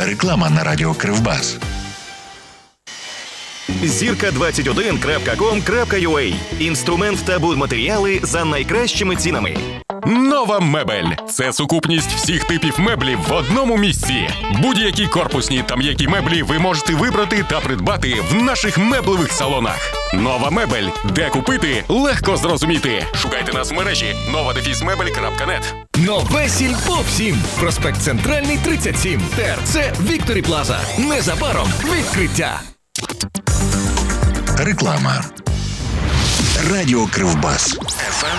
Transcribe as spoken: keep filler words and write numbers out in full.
Реклама на радіо Кривбас. зірка двадцять один крапка ком крапка ю а. Інструмент та будматеріали за найкращими цінами. Нова мебель – це сукупність всіх типів меблів в одному місці. Будь-які корпусні та м'які меблі ви можете вибрати та придбати в наших меблевих салонах. Нова мебель. Де купити – легко зрозуміти. Шукайте нас в мережі нова дефіс мебель крапка нет. Нове Сільпо всім. Проспект Центральний, тридцять сім. ТРЦ Вікторі Плаза. Незабаром відкриття. Реклама. Радіо Кривбас. еф ем